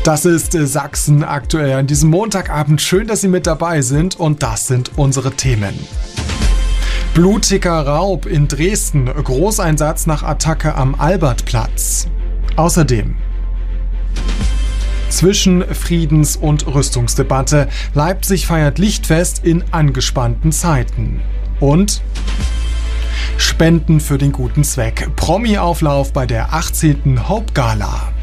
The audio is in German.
Das ist Sachsen aktuell an diesem Montagabend. Schön, dass Sie mit dabei sind und das sind unsere Themen. Blutiger Raub in Dresden, Großeinsatz nach Attacke am Albertplatz. Außerdem zwischen Friedens- und Rüstungsdebatte. Leipzig feiert Lichtfest in angespannten Zeiten. Und Spenden für den guten Zweck. Promi-Auflauf bei der 18. Hope Gala.